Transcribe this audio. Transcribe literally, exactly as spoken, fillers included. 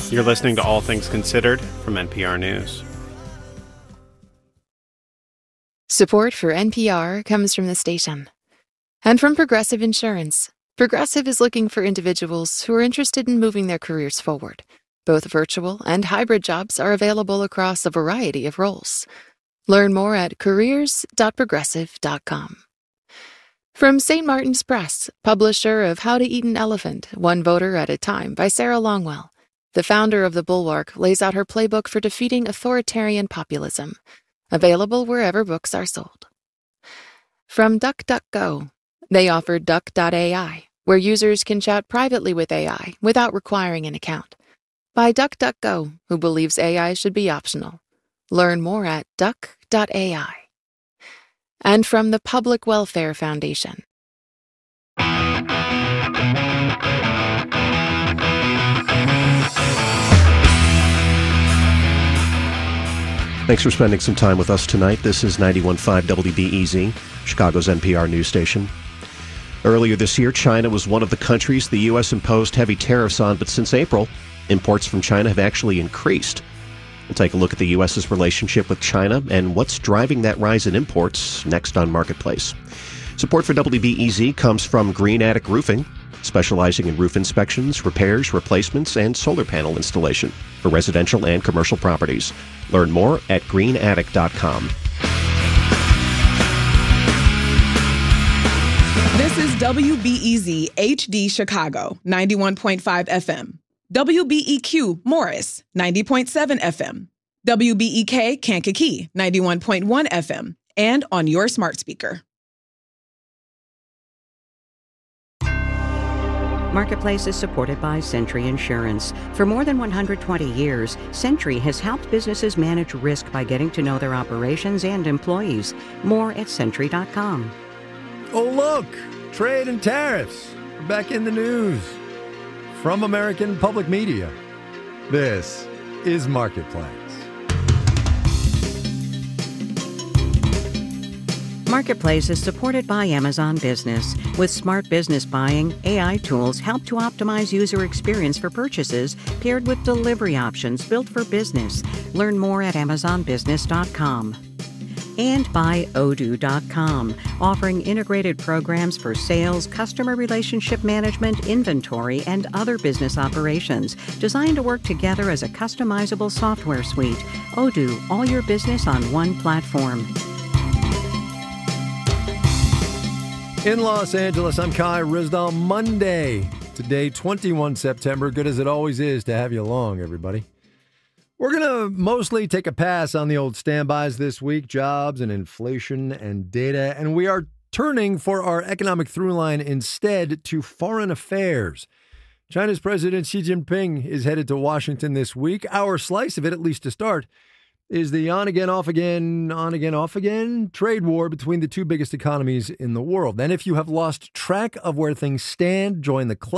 You're listening to All Things Considered from N P R News. Support for N P R comes from the station and from Progressive Insurance. Progressive is looking for individuals who are interested in moving their careers forward. Both virtual and hybrid jobs are available across a variety of roles. Learn more at careers dot progressive dot com. From Saint Martin's Press, publisher of How to Eat an Elephant, One Voter at a Time by Sarah Longwell, the founder of The Bulwark lays out her playbook for defeating authoritarian populism. Available wherever books are sold. From DuckDuckGo, they offer duck dot A I, where users can chat privately with A I without requiring an account. By DuckDuckGo, who believes A I should be optional. Learn more at duck dot A I. And from the Public Welfare Foundation. Thanks for spending some time with us tonight. This is ninety-one point five W B E Z, Chicago's N P R news station. Earlier this year, China was one of the countries the U S imposed heavy tariffs on, but since April, imports from China have actually increased. We'll take a look at the U S's relationship with China and what's driving that rise in imports next on Marketplace. Support for W B E Z comes from Green Attic Roofing, specializing in roof inspections, repairs, replacements, and solar panel installation for residential and commercial properties. Learn more at green attic dot com. This is W B E Z H D Chicago, ninety-one point five F M. W B E Q Morris, ninety point seven F M. W B E K Kankakee, ninety-one point one F M. And on your smart speaker. Marketplace is supported by Sentry Insurance. For more than one hundred twenty years, Sentry has helped businesses manage risk by getting to know their operations and employees. More at sentry dot com. Oh, look! Trade and tariffs are back in the news. From American Public Media, this is Marketplace. Marketplace is supported by Amazon Business. With smart business buying, A I tools help to optimize user experience for purchases paired with delivery options built for business. Learn more at amazon business dot com. And by odoo dot com, offering integrated programs for sales, customer relationship management, inventory, and other business operations, designed to work together as a customizable software suite. Odoo, all your business on one platform. In Los Angeles, I'm Kai Ryssdal. Monday, today, twenty-first of September. Good as it always is to have you along, everybody. We're going to mostly take a pass on the old standbys this week, jobs and inflation and data, and we are turning for our economic through line instead to foreign affairs. China's President Xi Jinping is headed to Washington this week. Our slice of it, at least to start, is the on-again, off-again, on-again, off-again trade war between the two biggest economies in the world. And if you have lost track of where things stand, join the club.